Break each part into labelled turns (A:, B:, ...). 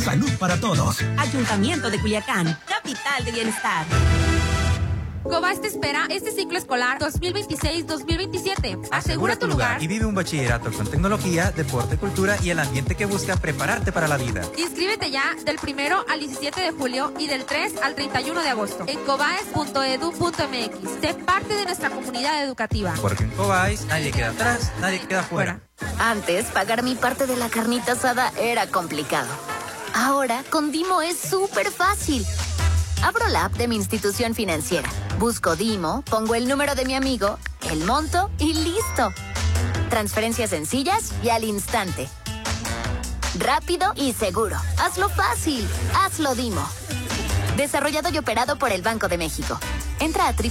A: salud para todos.
B: Ayuntamiento de Culiacán, capital de bienestar.
C: Cobás te espera este ciclo escolar 2026-2027.
D: Asegura tu lugar y vive un bachillerato con tecnología, deporte, cultura y el ambiente que busca prepararte para la vida.
C: Inscríbete ya del 1 al 17 de julio y del 3 al 31 de agosto en cobaes.edu.mx. Sé parte de nuestra comunidad educativa.
D: Porque en Cobáis nadie queda atrás, nadie queda fuera.
E: Antes, pagar mi parte de la carnita asada era complicado. Ahora, con Dimo es súper fácil. Abro la app de mi institución financiera. Busco Dimo, pongo el número de mi amigo, el monto y listo. Transferencias sencillas y al instante. Rápido y seguro. Hazlo fácil. Hazlo Dimo. Desarrollado y operado por el Banco de México. Entra a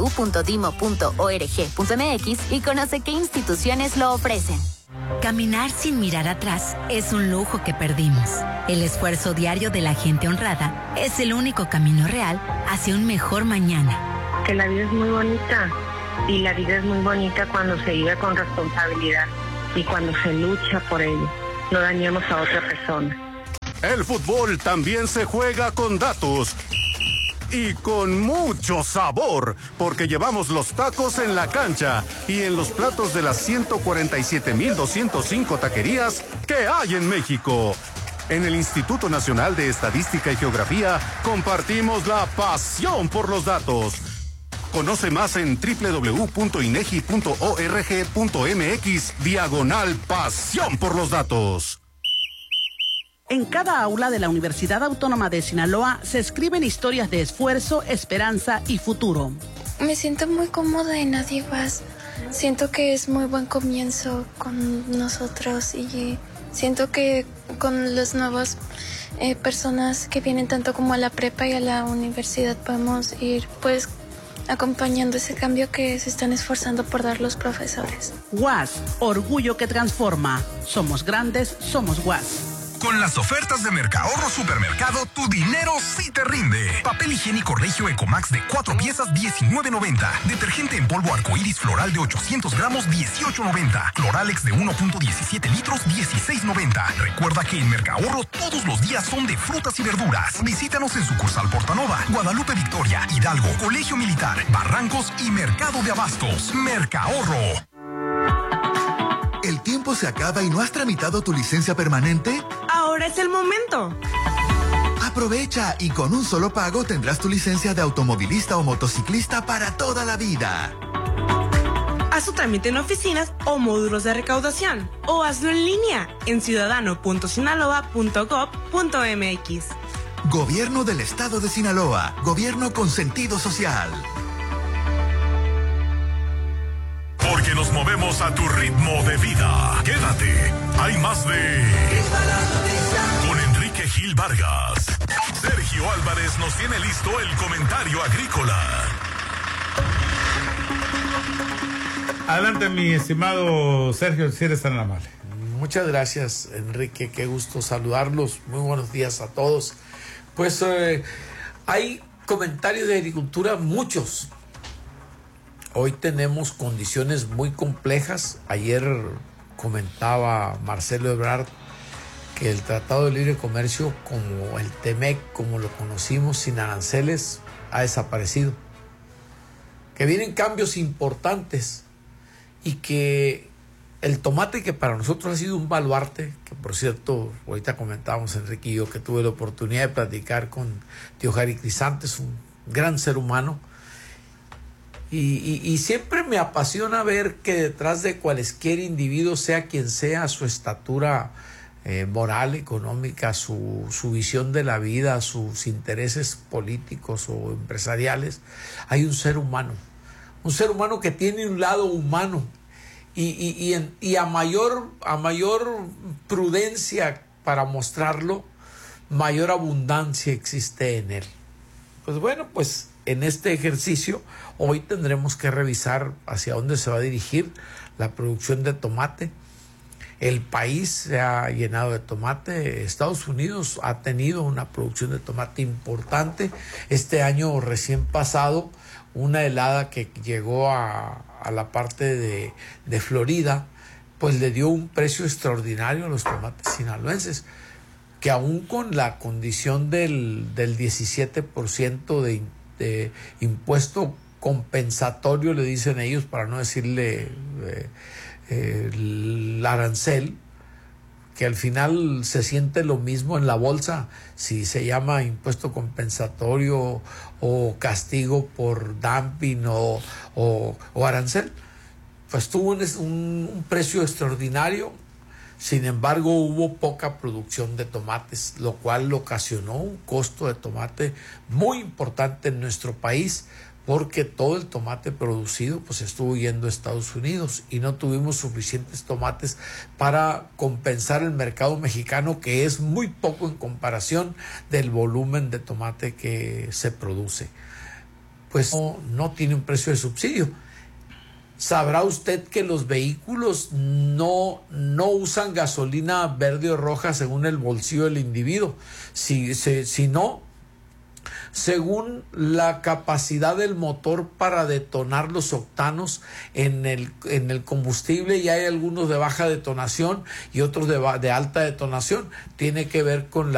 E: www.dimo.org.mx y conoce qué instituciones lo ofrecen.
F: Caminar sin mirar atrás es un lujo que perdimos. El esfuerzo diario de la gente honrada es el único camino real hacia un mejor mañana.
G: Que la vida es muy bonita y la vida es muy bonita cuando se vive con responsabilidad y cuando se lucha por ello. No dañemos a otra persona.
H: El fútbol también se juega con datos. Y con mucho sabor, porque llevamos los tacos en la cancha y en los platos de las 147,205 taquerías que hay en México. En el Instituto Nacional de Estadística y Geografía compartimos la pasión por los datos. Conoce más en www.inegi.org.mx/pasión por los datos.
I: En cada aula de la Universidad Autónoma de Sinaloa se escriben historias de esfuerzo, esperanza y futuro.
J: Me siento muy cómoda en Adivas. Siento que es muy buen comienzo con nosotros y siento que con las nuevas personas que vienen tanto como a la prepa y a la universidad podemos ir pues acompañando ese cambio que se están esforzando por dar los profesores.
I: UAS, orgullo que transforma. Somos grandes, somos UAS.
K: Con las ofertas de Mercahorro Supermercado, tu dinero sí te rinde. Papel higiénico Regio Ecomax de 4 piezas, $19.90. Detergente en polvo arcoíris floral de 800 gramos, $18.90. Cloralex de 1.17 litros, $16.90. Recuerda que en Mercahorro todos los días son de frutas y verduras. Visítanos en sucursal Portanova, Guadalupe Victoria, Hidalgo, Colegio Militar, Barrancos y Mercado de Abastos. Mercahorro.
L: ¿El tiempo se acaba y no has tramitado tu licencia permanente?
M: Ahora es el momento.
L: Aprovecha y con un solo pago tendrás tu licencia de automovilista o motociclista para toda la vida.
M: Haz tu trámite en oficinas o módulos de recaudación o hazlo en línea en ciudadano.sinaloa.gov.mx.
L: Gobierno del Estado de Sinaloa. Gobierno con sentido social.
K: Porque nos movemos a tu ritmo de vida. Quédate. Hay más de... Con Enrique Gil Vargas. Sergio Álvarez nos tiene listo el comentario agrícola.
N: Adelante, mi estimado Sergio, si eres tan amable.
O: Muchas gracias, Enrique. Qué gusto saludarlos. Muy buenos días a todos. Pues hay comentarios de agricultura, muchos. Hoy tenemos condiciones muy complejas. Ayer comentaba Marcelo Ebrard que el Tratado de Libre Comercio, como el TEMEC, como lo conocimos, sin aranceles, ha desaparecido. Que vienen cambios importantes y que el tomate, que para nosotros ha sido un baluarte, que por cierto, ahorita comentábamos Enrique y yo que tuve la oportunidad de platicar con tío Jari Crisantes, un gran ser humano, y siempre me apasiona ver que detrás de cualquier individuo, sea quien sea, su estatura moral, económica, su visión de la vida, sus intereses políticos o empresariales, hay un ser humano que tiene un lado humano y a mayor prudencia para mostrarlo, mayor abundancia existe en él. Pues bueno, pues en este ejercicio hoy tendremos que revisar hacia dónde se va a dirigir la producción de tomate. El país se ha llenado de tomate. Estados Unidos ha tenido una producción de tomate importante. Este año recién pasado, una helada que llegó a la parte de Florida, pues le dio un precio extraordinario a los tomates sinaloenses. que aún con la condición del 17% de impuesto compensatorio, le dicen ellos, para no decirle el arancel, que al final se siente lo mismo en la bolsa, si se llama impuesto compensatorio o castigo por dumping o arancel, pues tuvo un precio extraordinario. Sin embargo, hubo poca producción de tomates, lo cual ocasionó un costo de tomate muy importante en nuestro país, porque todo el tomate producido pues estuvo yendo a Estados Unidos y no tuvimos suficientes tomates para compensar el mercado mexicano, que es muy poco en comparación del volumen de tomate que se produce. Pues no tiene un precio de subsidio. Sabrá usted que los vehículos no usan gasolina verde o roja según el bolsillo del individuo, sino según la capacidad del motor para detonar los octanos en el combustible, y hay algunos de baja detonación y otros de alta detonación. Tiene que ver con